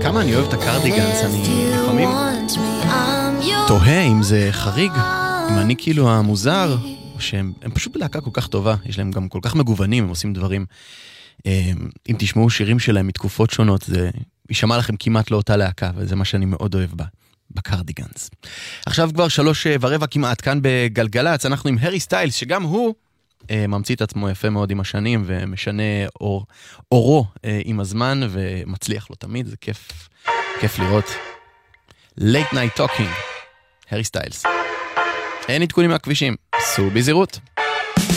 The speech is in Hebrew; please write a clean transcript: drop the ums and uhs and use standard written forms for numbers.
כמה אני אוהב את הקרדיגנס, אני לפעמים תוהה אם זה חריג, אם אני כאילו המוזר, או שהם פשוט בלהקה כל כך טובה, יש להם גם כל כך מגוונים, הם עושים דברים. אם תשמעו שירים שלהם מתקופות שונות, זה יישמע לכם כמעט לא אותה להקה, וזה מה שאני מאוד אוהב בקרדיגנס. עכשיו כבר 3:15 כמעט, כאן בגלגלץ, אנחנו עם הרי סטיילס, שגם הוא ממציא את עצמו יפה מאוד עם השנים, ומשנה אורו עם הזמן, ומצליח לו תמיד, זה כיף לראות. Late Night Talking, הרי סטיילס. אין עדכונים מהכבישים, סעו בזהירות.